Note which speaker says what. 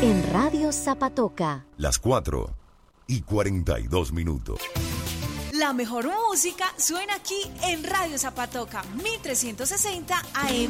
Speaker 1: En Radio Zapatoca.
Speaker 2: Las 4:42.
Speaker 3: La mejor música suena aquí en Radio Zapatoca, 1360 AM.